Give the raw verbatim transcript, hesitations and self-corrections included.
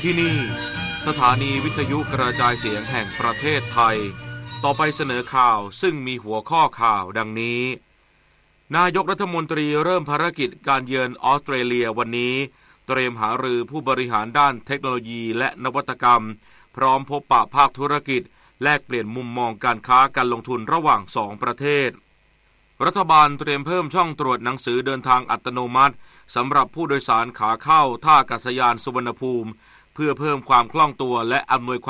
ที่นี่สถานีวิทยุกระจายเสียงแห่งประเทศไทยต่อไปเสนอข่าวซึ่งมีหัวข้อข่าวดังนี้นายกรัฐมนตรีเริ่มภารกิจการเยือนออสเตรเลียวันนี้เตรียมหารือผู้บริหารด้านเทคโนโลยีและนวัตกรรมพร้อมพบปะภาคธุรกิจแลกเปลี่ยนมุมมองการค้าการลงทุนระหว่างสองประเทศรัฐบาลเตรียมเพิ่มช่องตรวจหนังสือเดินทางอัตโนมัติสำหรับผู้โดยสารขาเข้าท่าอากาศยานสุวรรณภูมิเพื่อเพิ่มความคล่องตัวและอำนวยความ